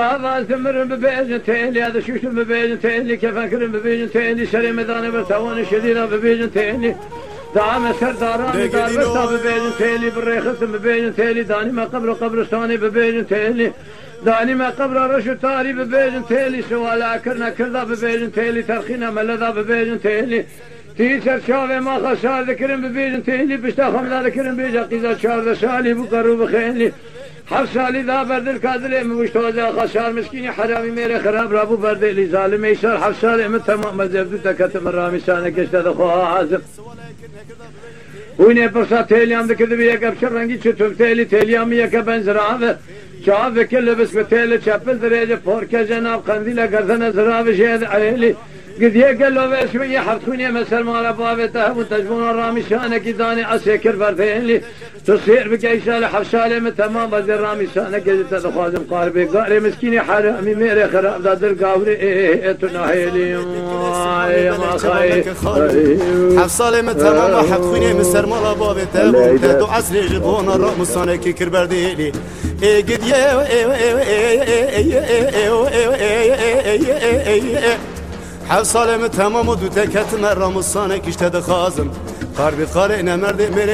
هذا ثمر ببيجن تيلي هذا شوش ببيجن تيلي كيف أكرم ببيجن تيلي شري مداني برتوان شدينا ببيجن تيلي دعم سرداران دار برتا ببيجن تيلي بالريخت ببيجن تيلي داني ما قبر قبرستاني ببيجن تيلي داني ما قبر رشو تاري ببيجن تيلي سوالا كرنا كردا ببيجن تيلي ترخينا ملذا ببيجن تيلي تيسر شافي ما خسار ذكرم ببيجن تيلي بشتا خمدا ذكرم بيجا قيزا شار شالي بقرو بخيلي حفصالي ذا برد الكادلي مشتوزا خسار مسكيني حرامي ميري خراب رابو برد لي ظالم يسار حفصالي من تمام مزبدو تكتم الرامي سانك اشتد خوها عازم ويني برصا تيليام ذكر بيك ابشر رنگي چطور تيليام يك بنزراوه شاف كل بس بتيل چپل درجه فوركه جناب قنديل گردن زراوه شهد عليلي قد يقل له بشوية حفتوني مسر مال بابته وتجبون الرامي شانك داني اسكر بردينلي تصير بكيسال حفصالي من تمام بدر رامي شانك تدخازم قاربي قاري مسكيني حرامي ميري خراب دادر قاوري تناهيلي يا ما خاي حفصالي من تمام حفتوني مسر مال بابته وتدو عسري جبون الرامي شانك كر بردينلي قد حفصالي من تمام ودو تكت مرام الصانك اشتد خازم قاربي قارئنا مرد